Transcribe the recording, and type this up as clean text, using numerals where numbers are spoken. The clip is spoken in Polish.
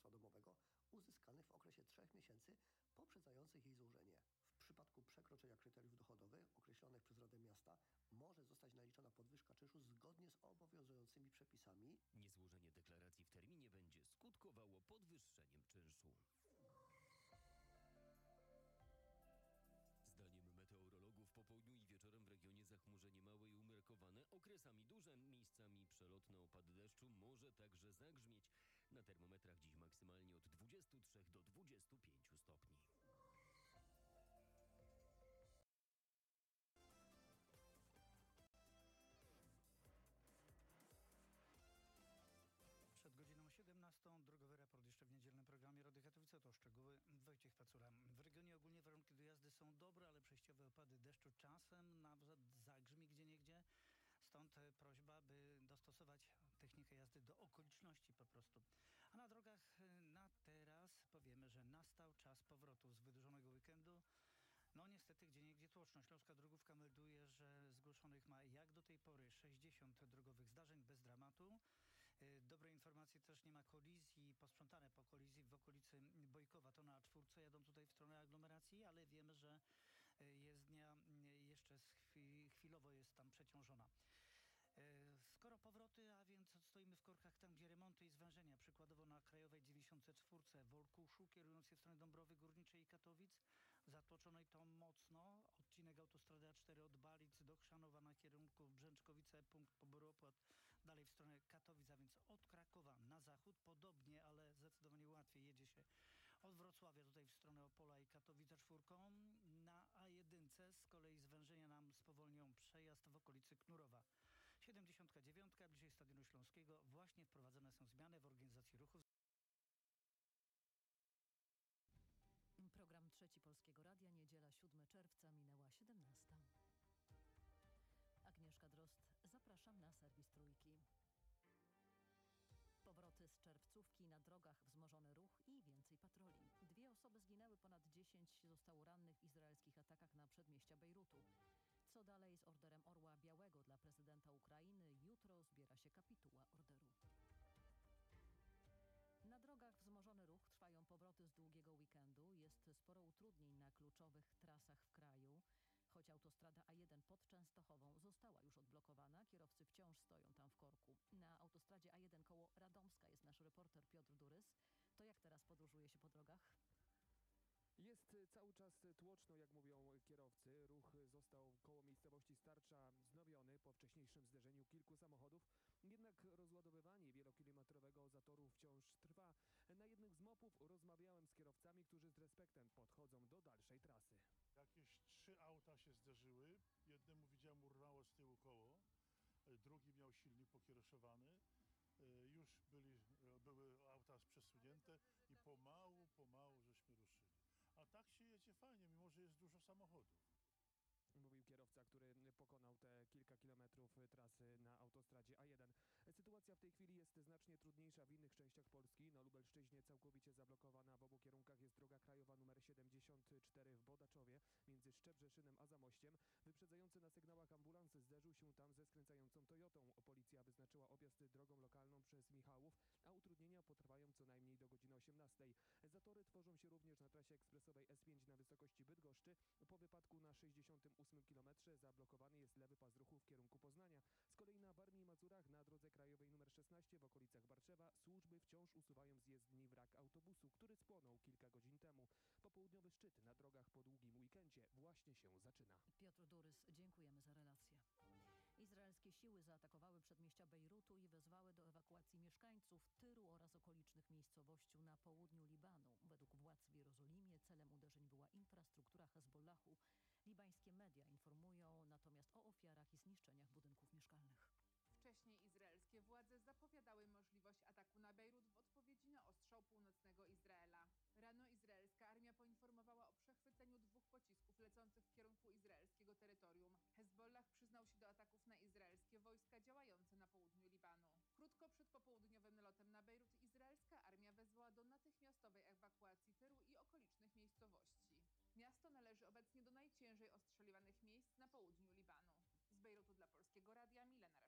gospodarstwa domowego uzyskanych w okresie 3 miesięcy poprzedzających jej złożenie. W przypadku przekroczenia kryteriów dochodowych określonych przez Radę Miasta może zostać naliczona podwyżka czynszu zgodnie z obowiązującymi przepisami. Niezłożenie deklaracji w terminie będzie skutkowało podwyższeniem czynszu. Zdaniem meteorologów po południu i wieczorem w regionie zachmurzenie małe i umiarkowane, okresami duże, miejscami przelotne opady deszczu, może także zagrzmieć. Na termometrach dziś maksymalnie od 23 do 25 stopni. Przed godziną 17 drogowy raport jeszcze w niedzielnym programie Rady Katowice. To szczegóły. Wojciech Pacura. W regionie ogólnie warunki do jazdy są dobre, ale przejściowe opady deszczu czasem nawet zagrzmi gdzieniegdzie. Stąd prośba, by dostosować technikę jazdy do okoliczności po prostu. A na drogach na teraz powiemy, że nastał czas powrotu z wydłużonego weekendu. No niestety gdzieniegdzie tłoczno. Śląska Drogówka melduje, że zgłoszonych ma jak do tej pory 60 drogowych zdarzeń bez dramatu. Dobre informacje też, nie ma kolizji, posprzątane po kolizji w okolicy Bojkowa. To na A4 jadą tutaj w stronę aglomeracji, ale wiemy, że jezdnia jeszcze chwilowo jest tam przeciążona. Skoro powroty, a więc stoimy w korkach tam, gdzie remonty i zwężenia, przykładowo na Krajowej 94 w Olkuszu, kierując się w stronę Dąbrowy Górniczej i Katowic, zatłoczonej to mocno. Odcinek autostrady A4 od Balic do Chrzanowa na kierunku Brzęczkowice, punkt poboru opłat, dalej w stronę Katowic, a więc od Krakowa na zachód. Podobnie, ale zdecydowanie łatwiej jedzie się od Wrocławia tutaj w stronę Opola i Katowice czwórką. Na A1 z kolei zwężenia nam spowolnią przejazd w okolicy Knurowa. 79, bliżej Stadionu Śląskiego. Właśnie wprowadzone są zmiany w organizacji ruchu. Program Trzeci Polskiego Radia, niedziela 7 czerwca, minęła 17. Agnieszka Drozd, zapraszam na serwis Trójki. Powroty z czerwcówki, na drogach wzmożony ruch i więcej patroli. 2 osoby zginęły, ponad 10 zostało rannych w izraelskich atakach na przedmieścia Bejrutu. Co dalej z orderem Orła Białego dla prezydenta Ukrainy? Jutro zbiera się kapituła orderu. Na drogach wzmożony ruch, trwają powroty z długiego weekendu. Jest sporo utrudnień na kluczowych trasach w kraju. Choć autostrada A1 pod Częstochową została już odblokowana, kierowcy wciąż stoją tam w korku. Na autostradzie A1 koło Radomska jest nasz reporter Piotr Durys. To jak teraz podróżuje się po drogach? Jest cały czas tłoczno, jak mówią kierowcy. Ruch został koło miejscowości Starcza wznowiony po wcześniejszym zderzeniu kilku samochodów. Jednak rozładowywanie wielokilometrowego zatoru wciąż trwa. Na jednym z mopów rozmawiałem z kierowcami, którzy z respektem podchodzą do dalszej trasy. Jakieś 3 auta się zderzyły. Jednemu widziałem, urwało z tyłu koło. Drugi miał silnik pokieroszowany. Już były auta przesunięte i pomału żeśmy ruszyli. A tak się jedzie fajnie, mimo że jest dużo samochodów. Mówił kierowca, który pokonał te kilka kilometrów trasy na autostradzie A1. Sytuacja w tej chwili jest znacznie trudniejsza w innych częściach Polski. Na Lubelszczyźnie całkowicie zablokowana w obu kierunkach jest droga krajowa nr 74 w Bodaczowie między Szczebrzeszynem a Zamościem. Wyprzedzający na sygnałach ambulans zderzył się tam ze skręcającą Toyotą. Policja wyznaczyła objazd drogą lokalną przez Michałów, a utrudnienia potrwają co najmniej do godziny 18. Zatory tworzą się również na trasie ekspresowej S5 na wysokości Bydgoszczy. Po wypadku na 68 km zablokowany jest lewy pas ruchu w kierunku Poznania. Z kolei na Warmii i Mazurach na drodze krajowej nr 16 w okolicach Barszewa służby wciąż usuwają z jezdni wrak autobusu, który spłonął kilka godzin temu. Popołudniowy szczyt na drogach po długim weekendzie właśnie się zaczyna. Piotr Durys, dziękujemy za relację. Izraelskie siły zaatakowały przedmieścia Bejrutu i wezwały do ewakuacji mieszkańców Tyru oraz okolicznych miejscowości na południu Libanu. Według władz w Jerozolimie celem uderzeń była infrastruktura Hezbollahu. Libańskie media informują natomiast o ofiarach i zniszczeniach budynków mieszkalnych. Wcześniej izraelskie władze zapowiadały możliwość ataku na Bejrut w odpowiedzi na ostrzał północnego Izraela. Rano izraelska armia poinformowała o przechwyceniu 2 pocisków lecących w kierunku izraelskiego terytorium. Hezbollah przyznał się do ataków na izraelskie wojska działające na południu Libanu. Krótko przed popołudniowym nalotem na Bejrut izraelska armia wezwała do natychmiastowej ewakuacji Tyru i okolicznych miejscowości. Miasto należy obecnie do najciężej ostrzeliwanych miejsc na południu Libanu. Z Bejrutu dla Polskiego Radia Milena Raszkiewicz.